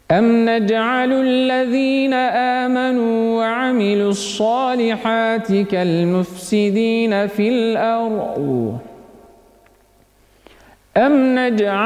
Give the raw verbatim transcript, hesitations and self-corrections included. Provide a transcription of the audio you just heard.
أَمْ نَجْعَلُ الَّذِينَ آمَنُوا وَعَمِلُوا الصَّالِحَاتِ كَالْمُفْسِدِينَ فِي الْأَرْضِ أَمْ نَجْعَلُ